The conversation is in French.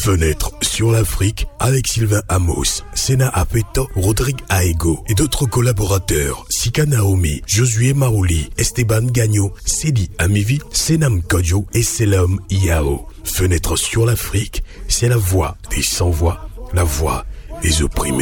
Fenêtre sur l'Afrique avec Sylvain Amos, Sena Apeto, Rodrigue Aego et d'autres collaborateurs, Sika Naomi, Josué Maouli, Esteban Gagno, Sedi Amivi, Senam Kodjo et Selam Yao. Fenêtre sur l'Afrique, c'est la voix des sans-voix, la voix des opprimés.